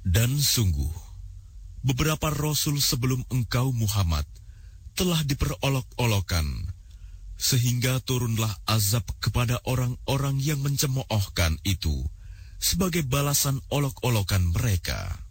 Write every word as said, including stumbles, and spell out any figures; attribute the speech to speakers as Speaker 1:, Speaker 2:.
Speaker 1: Dan sungguh, beberapa rasul sebelum engkau Muhammad telah diperolok-olokan, sehingga turunlah azab kepada orang-orang yang mencemoohkan itu sebagai balasan olok-olokan mereka.